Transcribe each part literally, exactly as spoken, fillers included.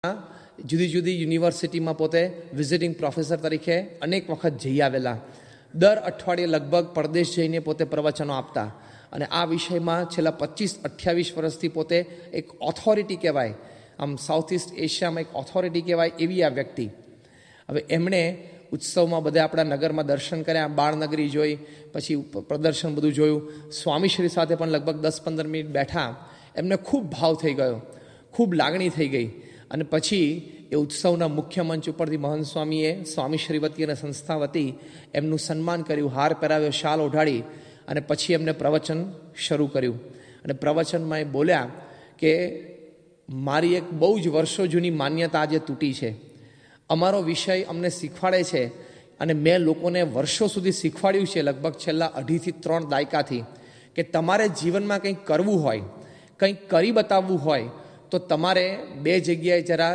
જુદી જુદી યુનિવર્સિટીમાં પોતે વિઝિટિંગ પ્રોફેસર તરીકે અનેક વખત જઈ આવેલા. દર અઠવાડિયે લગભગ પરદેશ જઈને પોતે પ્રવચનો આપતા અને આ વિષયમાં છેલ્લા પચીસ અઠ્યાવીસ વર્ષથી પોતે એક ઓથોરિટી કહેવાય, આમ સાઉથ ઇસ્ટ એશિયામાં એક ઓથોરિટી કહેવાય એવી આ વ્યક્તિ. હવે એમણે ઉત્સવમાં બધા આપણા નગરમાં દર્શન કર્યા, બાળનગરી જોઈ, પછી પ્રદર્શન બધું જોયું. સ્વામીશ્રી સાથે પણ લગભગ દસ પંદર મિનિટ બેઠા. એમને ખૂબ ભાવ થઈ ગયો, ખૂબ લાગણી થઈ ગઈ. અને પછી એ ઉત્સવના મુખ્ય મંચ ઉપરથી મહંત સ્વામીએ સ્વામીશ્રી વતી અને સંસ્થા વતી એમનું સન્માન કર્યું, હાર પહેરાવ્યો, શાલ ઓઢાડી અને પછી એમને પ્રવચન શરૂ કર્યું. અને પ્રવચનમાં એ બોલ્યા કે મારી એક બહુ જ વર્ષો જૂની માન્યતા આજે તૂટી છે. અમારો વિષય અમને શીખવાડે છે અને મેં લોકોને વર્ષો સુધી શીખવાડ્યું છે, લગભગ છેલ્લા અઢીથી ત્રણ દાયકાથી, કે તમારે જીવનમાં કંઈક કરવું હોય, કંઈક કરી બતાવવું હોય તો તમારે બે જગ્યાએ જરા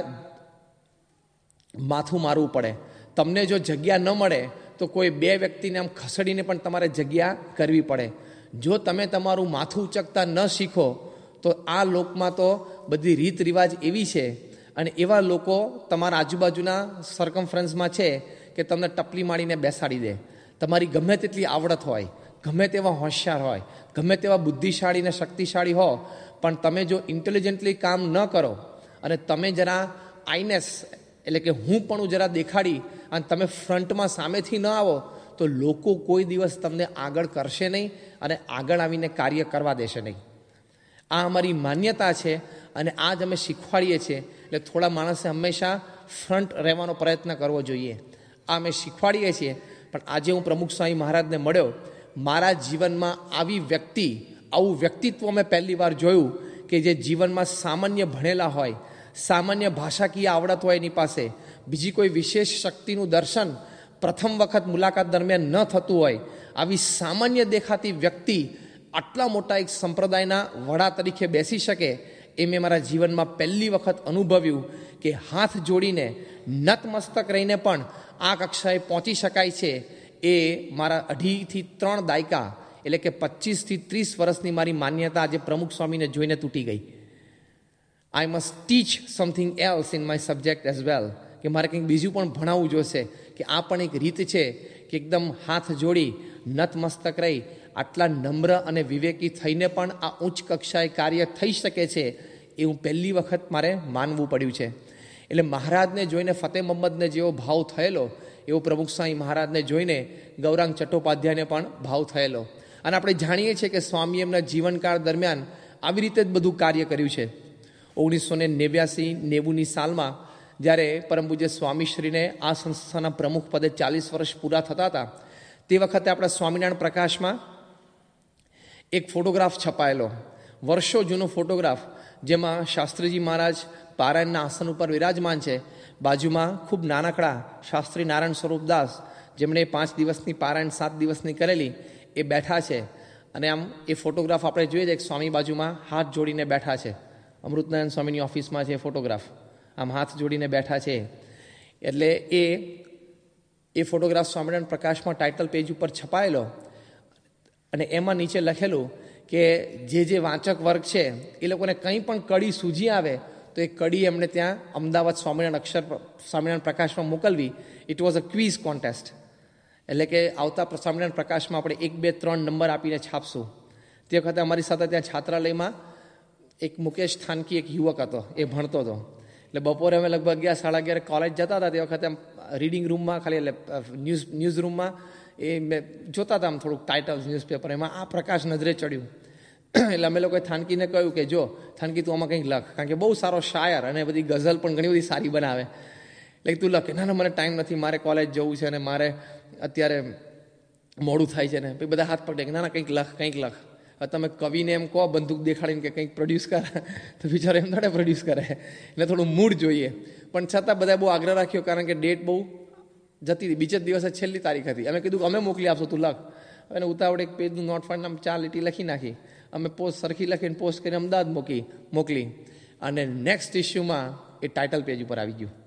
માથું મારવું પડે. તમને જો જગ્યા ન મળે તો કોઈ બે વ્યક્તિને આમ ખસેડીને પણ તમારે જગ્યા કરવી પડે. જો તમે તમારું માથું ઉચકતા ન શીખો તો આ લોકમાં તો બધી રીત રિવાજ એવી છે અને એવા લોકો તમારા આજુબાજુના સર્કમફરન્સમાં છે કે તમને ટપલી મારીને બેસાડી દે. તમારી ગમે તેટલી આવડત હોય, ગમે તેવા હોશિયાર હોય, ગમે તેવા બુદ્ધિશાળી ને શક્તિશાળી હો, પણ તમે જો ઇન્ટેલિજન્ટલી કામ ન કરો અને તમે જરા આઈનેસ એટલે કે હું પણ જરા દેખાડી અને તમે ફ્રન્ટમાં સામેથી ન આવો તો લોકો કોઈ દિવસ તમને આગળ કરશે નહીં અને આગળ આવીને કાર્ય કરવા દેશે નહીં. આ અમારી માન્યતા છે અને આ જ અમે શીખવાડીએ છીએ. એટલે થોડા માણસે હંમેશા ફ્રન્ટ રહેવાનો પ્રયત્ન કરવો જોઈએ. આ અમે શીખવાડીએ છીએ. પણ આજે હું પ્રમુખ સ્વામી મહારાજને મળ્યો, મારા જીવનમાં આવી વ્યક્તિ, આવું વ્યક્તિત્વ મેં પહેલી વાર જોયું કે જે જીવનમાં સામાન્ય ભણેલા હોય, સામાન્ય ભાષાકીય આવડત હોય એની પાસે, બીજી કોઈ વિશેષ શક્તિનું દર્શન પ્રથમ વખત મુલાકાત દરમિયાન ન થતું હોય, આવી સામાન્ય દેખાતી વ્યક્તિ આટલા મોટા એક સંપ્રદાયના વડા તરીકે બેસી શકે એ મેં મારા જીવનમાં પહેલી વખત અનુભવ્યું કે હાથ જોડીને નતમસ્તક રહીને પણ આ કક્ષાએ પહોંચી શકાય છે. એ મારા અઢીથી ત્રણ દાયકા એટલે કે પચીસથી ત્રીસ વર્ષની મારી માન્યતા આજે પ્રમુખ સ્વામીને જોઈને તૂટી ગઈ. I must teach something else in my subject as well, કે મારે કંઈક બીજું પણ ભણાવવું જોશે કે આ પણ એક રીત છે કે એકદમ હાથ જોડી નતમસ્તક રહી આટલા નમ્ર અને વિવેકી થઈને પણ આ ઉચ્ચ કક્ષાએ કાર્ય થઈ શકે છે એ હું પહેલી વખત મારે માનવું પડ્યું છે. એટલે મહારાજને જોઈને ફતેહ મોહમ્મદને જેવો ભાવ થયેલો એવો પ્રમુખ સ્વામી મહારાજને જોઈને ગૌરાંગ ચટ્ટોપાધ્યાયને પણ ભાવ થયેલો. અને આપણે જાણીએ છીએ કે સ્વામી એમના જીવનકાળ દરમિયાન આવી રીતે જ બધું કાર્ય કર્યું છે. ઓગણીસો ને નેવ્યાસી નેવુંની સાલમાં જ્યારે પરમ પૂજ્ય સ્વામીશ્રીને આ સંસ્થાના પ્રમુખ પદે ચાલીસ વર્ષ પૂરા થતા હતા તે વખતે આપણા સ્વામિનારાયણ પ્રકાશમાં એક ફોટોગ્રાફ છપાયેલો, વર્ષો જૂનો ફોટોગ્રાફ, જેમાં શાસ્ત્રીજી મહારાજ પારાયણના આસન ઉપર વિરાજમાન છે. બાજુમાં ખૂબ નાનકડા શાસ્ત્રી નારાયણ સ્વરૂપદાસ, જેમણે પાંચ દિવસની પારાયણ સાત દિવસની કરેલી, એ બેઠા છે. અને આમ એ ફોટોગ્રાફ આપણે જોઈએ એક સ્વામી બાજુમાં હાથ જોડીને બેઠા છે. અમૃતનારાયણ સ્વામીની ઓફિસમાં છે ફોટોગ્રાફ, આમ હાથ જોડીને બેઠા છે. એટલે એ એ ફોટોગ્રાફ સ્વામિનારાયણ પ્રકાશમાં ટાઇટલ પેજ ઉપર છપાયેલો અને એમાં નીચે લખેલું કે જે જે વાંચક વર્ગ છે એ લોકોને કંઈ પણ કડી સૂજી આવે તો એ કડી એમણે ત્યાં અમદાવાદ સ્વામિનારાયણ અક્ષર સ્વામિનારાયણ પ્રકાશમાં મોકલવી. It was a quiz contest. એટલે કે આવતા સ્વામિનારાયણ પ્રકાશમાં આપણે એક બે ત્રણ નંબર આપીને છાપશું. તે વખતે અમારી સાથે ત્યાં છાત્રાલયમાં એક મુકેશ થાનકી એક યુવક હતો, એ ભણતો હતો. એટલે બપોરે અમે લગભગ અગિયાર સાડા અગિયાર કોલેજ જતા હતા. તે વખતે આમ રીડિંગ રૂમમાં ખાલી એટલે ન્યૂઝ ન્યૂઝ રૂમમાં એ મેં જોતા હતા આમ થોડુંક ટાઇટલ્સ ન્યૂઝપેપર, એમાં આ પ્રકાશ નજરે ચડ્યું. એટલે અમે લોકોએ થાનકીને કહ્યું કે જો થાનકી તું આમાં કંઈક લખ, કારણ કે બહુ સારો શાયર અને બધી ગઝલ પણ ઘણી બધી સારી બનાવે, એટલે તું લખ. ના ના મને ટાઈમ નથી, મારે કોલેજ જવું છે અને મારે અત્યારે મોડું થાય છે ને. પછી બધા હાથ પકડે કે ના ના કંઈક લખ કંઈક લખ. હવે તમે કવિને એમ કહો બંદૂક દેખાડીને કે કંઈક પ્રોડ્યુસ કરે તો બિચારો એમ થોડે પ્રોડ્યુસ કરે, એટલે થોડું મૂડ જોઈએ. પણ છતાં બધા બહુ આગ્રહ રાખ્યો, કારણ કે ડેટ બહુ જતી હતી, બીજે દિવસે છેલ્લી તારીખ હતી. અમે કીધું અમે મોકલી આપશો, તું લખ. અને ઉતાવળે એક પેજનું નોટ ફાઇલ આમ ચાર લીટી લખી નાખી. અમે પોસ્ટ સરખી લખીને પોસ્ટ કરીને અમદાવાદ મૂકી મોકલી અને નેક્સ્ટ ઇસ્યુમાં એ ટાઇટલ પેજ ઉપર આવી ગયું.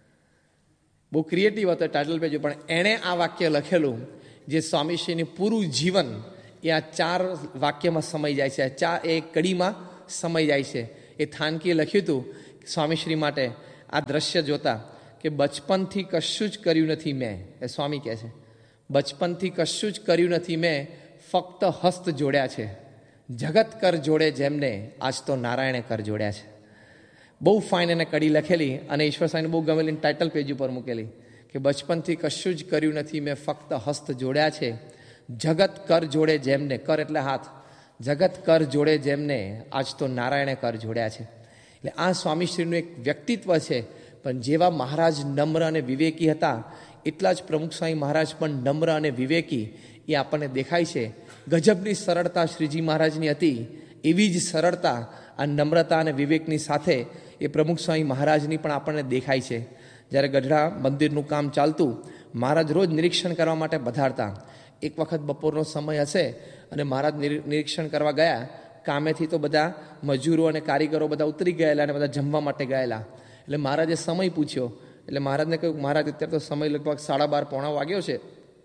બહુ ક્રિએટિવ હતો ટાઇટલ પેજ ઉપર. પણ એણે આ વાક્ય લખેલું જે સ્વામીશ્રીનું પૂરું જીવન એ આ ચાર વાક્યમાં સમાઈ જાય છે, આ ચાર એ કડીમાં સમાઈ જાય છે. એ થાનકીએ લખ્યું હતું સ્વામીશ્રી માટે, આ દ્રશ્ય જોતા કે બચપનથી કશું જ કર્યું નથી મેં, એ સ્વામી કહે છે, બચપનથી કશું જ કર્યું નથી મેં, ફક્ત હસ્ત જોડ્યા છે. જગત કર જોડે જેમને, આજ તો નારાયણે કર જોડ્યા છે. બહુ ફાઇન એને કડી લખેલી અને ઈશ્વર સાંઈને બહુ ગમેલી ટાઇટલ પેજ ઉપર મૂકેલી કે બચપનથી કશું જ કર્યું નથી મેં, ફક્ત હસ્ત જોડ્યા છે. જગત કર જોડે જેમને, કર એટલે હાથ, જગત કર જોડે જેમને, આજ તો નારાયણે કર જોડ્યા છે. એટલે આ સ્વામીશ્રીનું એક વ્યક્તિત્વ છે. પણ જેવા મહારાજ નમ્ર અને વિવેકી હતા એટલા જ પ્રમુખ સ્વામી મહારાજ પણ નમ્ર અને વિવેકી એ આપણને દેખાય છે. ગજબની સરળતા શ્રીજી મહારાજની હતી, એવી જ સરળતા આ નમ્રતા અને વિવેકની સાથે એ પ્રમુખ સ્વામી મહારાજની પણ આપણને દેખાય છે. જ્યારે ગઢડા મંદિરનું કામ ચાલતું, મહારાજ રોજ નિરીક્ષણ કરવા માટે પધારતા. એક વખત બપોરનો સમય હશે અને મહારાજ નિરીક્ષણ કરવા ગયા. કામેથી તો બધા મજૂરો અને કારીગરો બધા ઉતરી ગયેલા અને બધા જમવા માટે ગયેલા. એટલે મહારાજે સમય પૂછ્યો. એટલે મહારાજને કહ્યું, મહારાજ અત્યારે તો સમય લગભગ સાડા બાર પોણા વાગ્યો છે.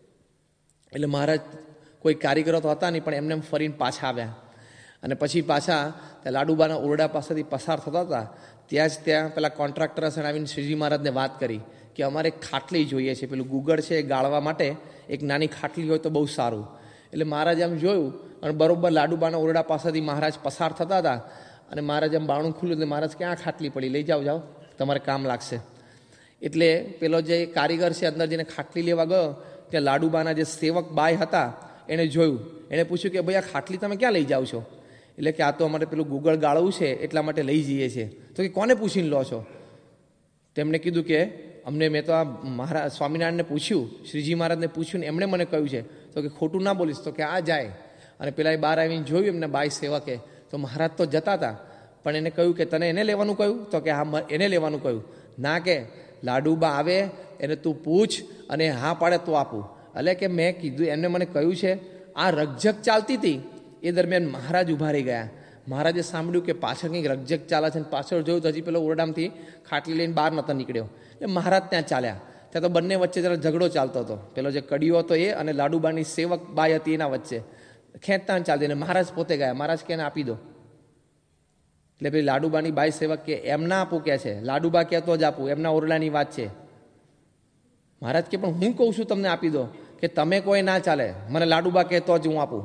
એટલે મહારાજ કોઈ કારીગરો તો હતા નહીં, પણ એમને એમ ફરીને પાછા આવ્યા. અને પછી પાછા ત્યાં લાડુબાના ઓરડા પાસેથી પસાર થતા હતા. ત્યાં જ ત્યાં પેલા કોન્ટ્રાક્ટર હશે આવીને શ્રીજી મહારાજને વાત કરી કે અમારે ખાટલી જોઈએ છે, પેલું ગુગળ છે એ ગાળવા માટે એક નાની ખાટલી હોય તો બહુ સારું. એટલે મહારાજ એમ જોયું અને બરોબર લાડુબાના ઓરડા પાસેથી મહારાજ પસાર થતા હતા. અને મહારાજ એમ બાણું ખુલ્લું એટલે મહારાજ ક્યાં ખાટલી પડી, લઈ જાઓ જાઓ, તમારે કામ લાગશે. એટલે પેલો જે કારીગર છે અંદર જેને ખાટલી લેવા ગયો, ત્યાં લાડુબાના જે સેવક બાય હતા એણે જોયું. એણે પૂછ્યું કે ભાઈ આ ખાટલી તમે ક્યાં લઈ જાઓ છો? એટલે કે આ તો અમારે પેલું ગુગળ ગાળવું છે એટલા માટે લઈ જઈએ છીએ. તો કે કોને પૂછીને લો છો? તેમણે કીધું કે અમને મેં તો આ મહારાજ સ્વામિનારાયણને પૂછ્યું, શ્રીજી મહારાજને પૂછ્યું ને એમણે મને કહ્યું છે. તો કે ખોટું ના બોલીશ. તો કે આ જાય. અને પેલા એ બહાર આવીને જોયું એમને બાય સેવકે, તો મહારાજ તો જતા હતા, પણ એને કહ્યું કે તને એને લેવાનું કહ્યું? તો કે હા એને લેવાનું કહ્યું. ના કે લાડુબા આવે એને તું પૂછ અને હા પાડે તો આપું. એટલે કે મેં કીધું, એમને મને કહ્યું છે. આ રકઝક ચાલતી હતી એ દરમિયાન મહારાજ ઊભા રહી ગયા. મહારાજે સાંભળ્યું કે પાછળ કંઈક રકઝક ચાલે છે, પાછળ જોયું તો હજી પેલો ઓરડામાંથી ખાટલી લઈને બહાર નહોતો નીકળ્યો. એટલે મહારાજ ત્યાં ચાલ્યા. ત્યાં તો બંને વચ્ચે જરા ઝઘડો ચાલતો હતો. પેલો જે કડીઓ હતો એ અને લાડુબાની સેવક બાઈ હતી એના વચ્ચે ખેંચતાણ ચાલતી. અને મહારાજ પોતે ગયા. મહારાજ કે એને આપી દો. એટલે પેલી લાડુબાની બાઈ સેવક કે એમ ના આપું કે છે, લાડુબા કહેતો જ આપું, એમના ઓરડાની વાત છે. મહારાજ કે પણ હું કહું છું તમને આપી દો. કે તમે કોઈ ના ચાલે, મને લાડુબા કહેતો જ હું આપું.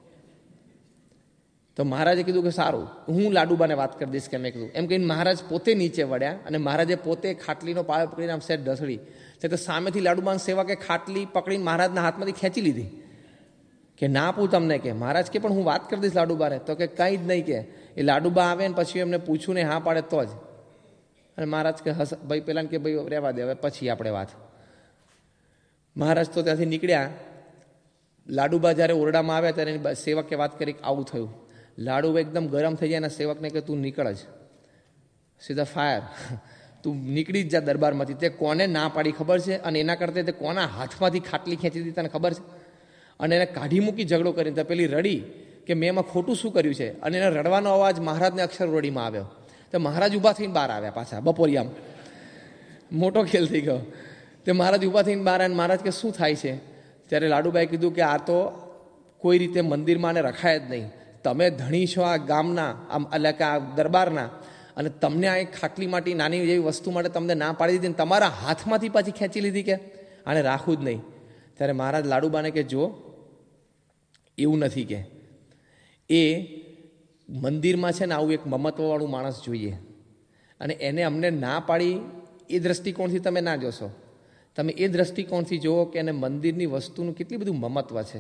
તો મહારાજે કીધું કે સારું, હું લાડુબાને વાત કરી દઈશ કે મેં કીધું. એમ કહીને મહારાજ પોતે નીચે વળ્યા અને મહારાજે પોતે ખાટલીનો પાયો પકડીને આમ સેટ ઢસડી. તો સામેથી લાડુબાની સેવકે ખાટલી પકડીને મહારાજના હાથમાંથી ખેંચી લીધી. કે ના આપું તમને. કે મહારાજ કે પણ હું વાત કરી દઈશ લાડુબાને. તો કે કંઈ જ નહીં. કે એ લાડુબા આવે ને પછી એમને પૂછું ને હા પાડે તો જ. અને મહારાજ કે હસ ભાઈ પેલા કે ભાઈ રહેવા દે, હવે પછી આપણે વાત. મહારાજ તો ત્યાંથી નીકળ્યા. લાડુબા જ્યારે ઓરડામાં આવ્યા ત્યારે એની સેવકે વાત કરી આવું થયું. લાડુબા એકદમ ગરમ થઈ જાય અને સેવકને કે તું નીકળ જ, સીધા ફાયર, તું નીકળી જ જા દરબારમાંથી. તે કોને ના પાડી ખબર છે? અને એના કરતાં તે કોના હાથમાંથી ખાટલી ખેંચી દીધી તને ખબર છે? અને એને કાઢી મૂકી ઝઘડો કરીને. તો પેલી રડી કે મેં એમાં ખોટું શું કર્યું છે? અને એને રડવાનો અવાજ મહારાજને અક્ષર રોડીમાં આવ્યો. તો મહારાજ ઊભા થઈને બહાર આવ્યા પાછા બપોરિયામ. મોટો ખેલ થઈ ગયો. તે મહારાજ ઊભા થઈને બહાર આવ્યા. મહારાજ કે શું થાય છે? ત્યારે લાડુબાએ કીધું કે આ તો કોઈ રીતે મંદિરમાં આને રખાય જ નહીં. તમે ધણી છો આ ગામના, આમ એટલે કે આ દરબારના, અને તમને આ એક ખાટલી માટે નાની જેવી વસ્તુ માટે તમને ના પાડી દીધી, તમારા હાથમાંથી પાછી ખેંચી લીધી કે આને રાખવું જ નહીં. ત્યારે મહારાજ લાડુબાને કે જો એવું નથી, કે એ મંદિરમાં છે ને આવું એક મમત્વવાળું માણસ જોઈએ, અને એને અમને ના પાડી એ દ્રષ્ટિકોણથી તમે ના જોશો. તમે એ દ્રષ્ટિકોણથી જુઓ કે એને મંદિરની વસ્તુનું કેટલું બધું મમત્વ છે.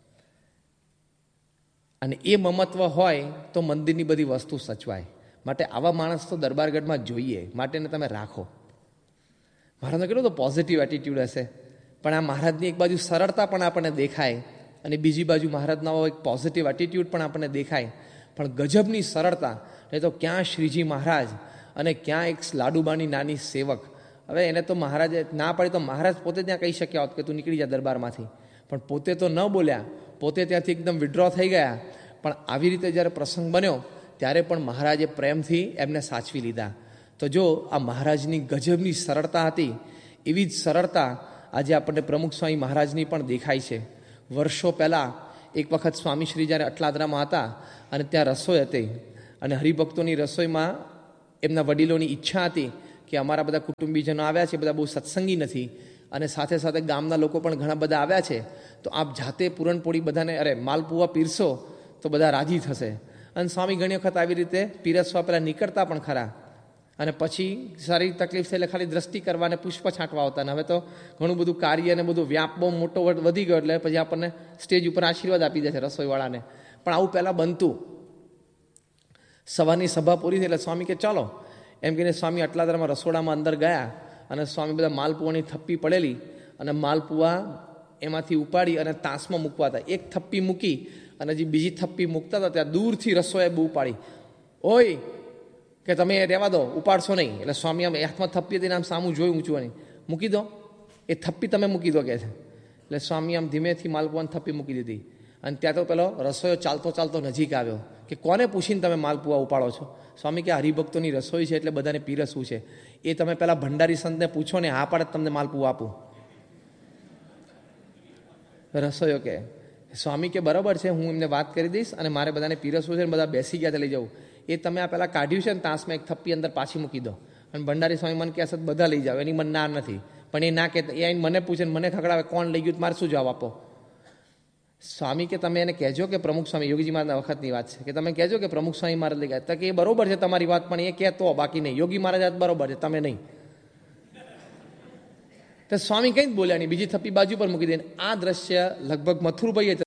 અને એ મમત્વ હોય તો મંદિરની બધી વસ્તુ સચવાય. માટે આવા માણસ તો દરબારગઢમાં જોઈએ, માટે એને તમે રાખો. મહારાજનો કેટલો તો પોઝિટિવ એટીટ્યુડ હશે. પણ આ મહારાજની એક બાજુ સરળતા પણ આપણને દેખાય અને બીજી બાજુ મહારાજનો એક પોઝિટિવ એટીટ્યુડ પણ આપણને દેખાય. પણ ગજબની સરળતા. એ તો ક્યાં શ્રીજી મહારાજ અને ક્યાં એક લાડુબાની નાની સેવક. હવે એને તો મહારાજે ના પાડી તો મહારાજ પોતે ત્યાં કહી શક્યા હોત કે તું નીકળી જા દરબારમાંથી. પણ પોતે તો ન બોલ્યા, પોતે ત્યાંથી એકદમ વિડ્રો થઈ ગયા. પણ આવી રીતે જ્યારે પ્રસંગ બન્યો ત્યારે પણ મહારાજે પ્રેમથી એમને સાચવી લીધા. તો જો આ મહારાજની ગજબની સરળતા હતી, એવી જ સરળતા આજે આપણને પ્રમુખ સ્વામી મહારાજની પણ દેખાય છે. વર્ષો પહેલાં એક વખત સ્વામીશ્રી જ્યારે અટલાદરામાં હતા અને ત્યાં રસોઈ હતી, અને હરિભક્તોની રસોઈમાં એમના વડીલોની ઈચ્છા હતી કે કે અમારા બધા કુટુંબીજનો આવ્યા છે, બધા બહુ સત્સંગી નથી, અને સાથે સાથે ગામના લોકો પણ ઘણા બધા આવ્યા છે, તો આપ જાતે પૂરણપોળી બધાને અરે માલપુઆ પીરસો તો બધા રાજી થશે. અને સ્વામી ઘણી વખત આવી રીતે પીરસવા પહેલાં નીકળતા પણ ખરા, અને પછી સારી તકલીફ છે એટલે ખાલી દ્રષ્ટિ કરવા અને પુષ્પ છાંટવા આવતા. હવે તો ઘણું બધું કાર્ય અને બધું વ્યાપ બહુ મોટો વધી ગયો એટલે પછી આપણને સ્ટેજ ઉપર આશીર્વાદ આપી દે છે રસોઈવાળાને. પણ આવું પહેલાં બનતું. સવારની સભા પૂરી થઈ એટલે સ્વામી કે ચાલો એમ કહીને સ્વામી અટલાદરામાં રસોડામાં અંદર ગયા, અને સ્વામી બધા માલપુઆની થપ્પી પડેલી અને માલપુઆ એમાંથી ઉપાડી અને તાંસમાં મૂકવા હતા. એક થપ્પી મૂકી અને જે બીજી થપ્પી મૂકતા હતા ત્યાં દૂરથી રસોએ બૂ પાડી, ઓય કે તમે રહેવા દો, ઉપાડશો નહીં. એટલે સ્વામી આમ હાથમાં થપ્પી હતી આમ સામું જોયું ઊંચું નહીં, મૂકી દો એ થપ્પી તમે મૂકી દો કે છે. એટલે સ્વામી આમ ધીમેથી માલપુઆની થપ્પી મૂકી દીધી. અને ત્યાં તો પેલો રસોઈયો ચાલતો ચાલતો નજીક આવ્યો કે કોને પૂછીને તમે માલપુઆ ઉપાડો છો? સ્વામી કે હરિભક્તોની રસોઈ છે એટલે બધાને પીરસવું છે, એ તમે પહેલાં ભંડારી સંતને પૂછો ને, હા પાડે તમને માલપુઆ આપું. રસોઈયો કે સ્વામી કે બરાબર છે, હું એમને વાત કરી દઈશ અને મારે બધાને પીરસવું છે, બધા બેસી ગયા લઈ જવું. એ તમે આ પહેલાં કાઢ્યું છે ને તાંસમાં એક થપ્પી અંદર પાછી મૂકી દો. અને ભંડારી સ્વામી મને કહેશે બધા લઈ જાઓ, એની મને ના નથી. પણ એ ના કે એ આઈને મને પૂછે ને મને ખખડાવે કોણ લઈ ગયું, મારે શું જવાબ આપો? સ્વામી કે તમે એને કહેજો કે પ્રમુખ સ્વામી, યોગીજી મહારાજના વખતની વાત છે, કે તમે કહેજો કે પ્રમુખ સ્વામી મહારાજ લઈ ગયા. તો કે એ બરોબર છે તમારી વાત, પણ એ કહેતો બાકી નહીં, યોગી મહારાજ બરોબર છે, તમે નહીં. તો સ્વામી કંઈ જ બોલ્યા નહીં, બીજી થપ્પી બાજુ પર મૂકી દઈને. આ દ્રશ્ય લગભગ મથુરભાઈએ જ